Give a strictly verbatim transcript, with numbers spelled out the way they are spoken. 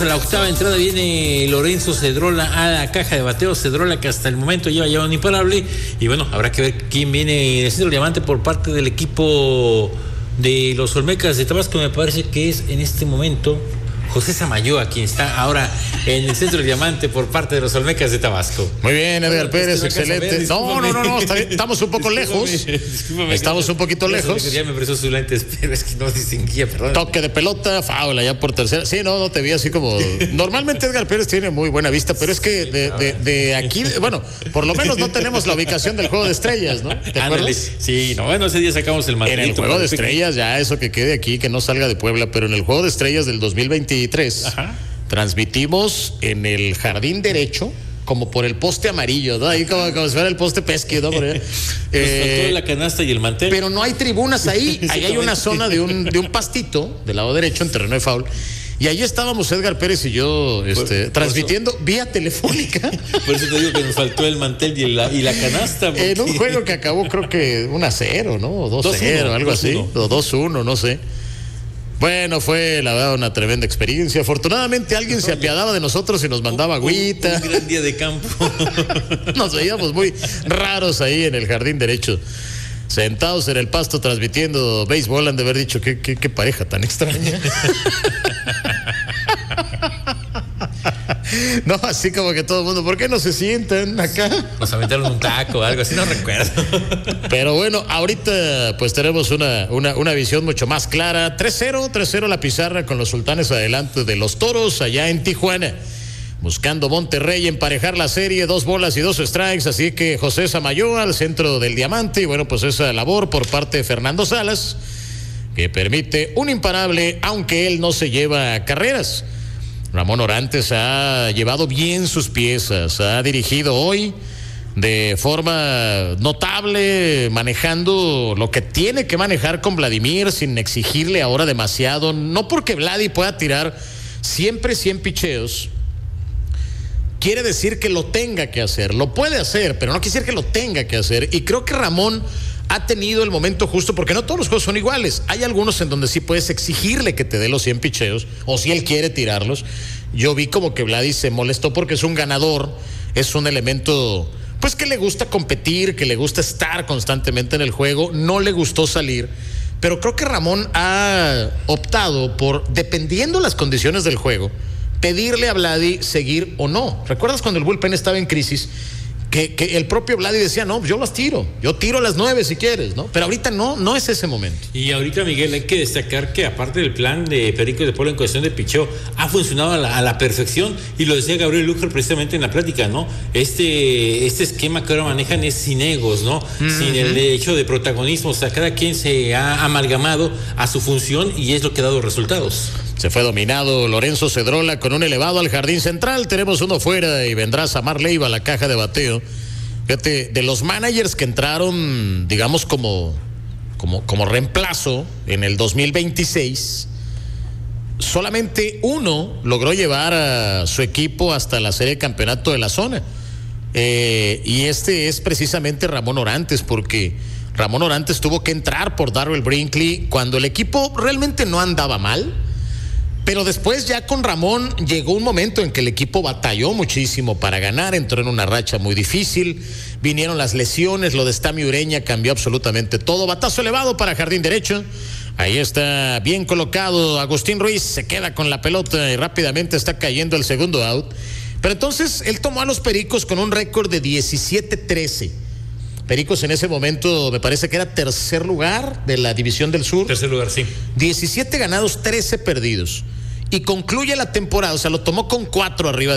a la octava entrada, viene Lorenzo Cedrola a la caja de bateo. Cedrola, que hasta el momento lleva ya un imparable. Y bueno, habrá que ver quién viene en el centro del diamante por parte del equipo de los Olmecas de Tabasco. Me parece que es en este momento José Samayoa, quien está ahora en el centro del diamante por parte de los Olmecas de Tabasco. Muy bien, Edgar Pérez, es que no excelente. ver, no, no, no, no, está bien, estamos un poco lejos. Discúlpame, estamos un poquito lejos. Ya me prestó sus lentes, pero es que no distinguía, perdón. Toque de pelota, faula ya por tercera. Sí, no, no te vi así como. Normalmente Edgar Pérez tiene muy buena vista, pero es que de, de, de aquí, bueno, por lo menos no tenemos la ubicación del Juego de Estrellas, ¿no? ¿Te acuerdas? Sí, no, bueno, ese día sacamos el mantelito. En el Juego de Estrellas, ya eso que quede aquí, que no salga de Puebla, pero en el Juego de Estrellas del dos mil veintitrés. Ajá. Transmitimos en el jardín derecho, como por el poste amarillo, ¿no? Ahí como, como si fuera el poste pesque, ¿no? Por eh, la canasta y el mantel. Pero no hay tribunas ahí. Ahí hay una zona de un, de un pastito del lado derecho en terreno de foul. Y ahí estábamos Edgar Pérez y yo este, por, transmitiendo por eso, vía telefónica. Por eso te digo que nos faltó el mantel y la, y la canasta. Porque... En un juego que acabó creo que uno a cero, ¿no? O dos a cero, algo dos así. O dos a uno, no sé. Bueno, fue la verdad una tremenda experiencia. Afortunadamente alguien se apiadaba de nosotros y nos mandaba agüita. Un, un gran día de campo. Nos veíamos muy raros ahí en el jardín derecho, sentados en el pasto transmitiendo béisbol. Han de haber dicho, qué, qué, qué pareja tan extraña. No, así como que todo el mundo, ¿por qué no se sientan acá? Nos aventaron un taco o algo así, no recuerdo. Pero bueno, ahorita pues tenemos una, una, una visión mucho más clara. tres cero, tres cero la pizarra con los Sultanes adelante de los Toros allá en Tijuana. Buscando Monterrey emparejar la serie, dos bolas y dos strikes, así que José Samayoa al centro del diamante. Y bueno, pues esa labor por parte de Fernando Salas, que permite un imparable, aunque él no se lleva carreras. Ramón Orantes ha llevado bien sus piezas, ha dirigido hoy de forma notable, manejando lo que tiene que manejar con Vladimir sin exigirle ahora demasiado, no porque Vladi pueda tirar siempre cien picheos, quiere decir que lo tenga que hacer, lo puede hacer, pero no quiere decir que lo tenga que hacer, y creo que Ramón ha tenido el momento justo, porque no todos los juegos son iguales. Hay algunos en donde sí puedes exigirle que te dé los cien picheos, o si él quiere tirarlos. Yo vi como que Vladi se molestó porque es un ganador, es un elemento, pues que le gusta competir, que le gusta estar constantemente en el juego, no le gustó salir. Pero creo que Ramón ha optado por, dependiendo las condiciones del juego, pedirle a Vladi seguir o no. ¿Recuerdas cuando el bullpen estaba en crisis? Que, que el propio Vladi decía, no, yo las tiro, yo tiro a las nueve si quieres, ¿no? Pero ahorita no, no es ese momento. Y ahorita, Miguel, hay que destacar que aparte del plan de Perico de Puebla en cuestión de picheo, ha funcionado a la, a la perfección, y lo decía Gabriel Lujer precisamente en la plática, ¿no? Este, este esquema que ahora manejan es sin egos, ¿no? Uh-huh. Sin el hecho de protagonismo, o sea, cada quien se ha amalgamado a su función y es lo que ha dado resultados. Se fue dominado Lorenzo Cedrola con un elevado al jardín central. Tenemos uno fuera y vendrá Samar Leiva a la caja de bateo. Fíjate, de los managers que entraron, digamos, como, como, como reemplazo en el dos mil veintiséis, solamente uno logró llevar a su equipo hasta la serie de campeonato de la zona. Eh, y este es precisamente Ramón Orantes, porque Ramón Orantes tuvo que entrar por Darrell Brinkley cuando el equipo realmente no andaba mal. Pero después ya con Ramón llegó un momento en que el equipo batalló muchísimo para ganar, entró en una racha muy difícil, vinieron las lesiones, lo de Stami Ureña cambió absolutamente todo. Batazo elevado para jardín derecho, ahí está bien colocado Agustín Ruiz, se queda con la pelota y rápidamente está cayendo el segundo out. Pero entonces él tomó a los Pericos con un récord de diecisiete trece. Pericos en ese momento me parece que era tercer lugar de la División del Sur. Tercer lugar, sí. diecisiete ganados, trece perdidos. Y concluye la temporada, o sea, lo tomó con cuatro arriba de